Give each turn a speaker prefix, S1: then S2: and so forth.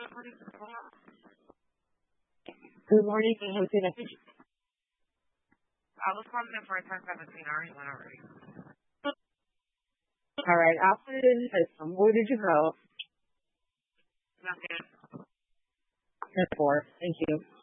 S1: Good morning. Can you see message?
S2: I was calling in for a 1017. I already went already.
S1: All right. I'll put it in the system. Where did you go?
S2: Nothing.
S1: 10-4. Thank you.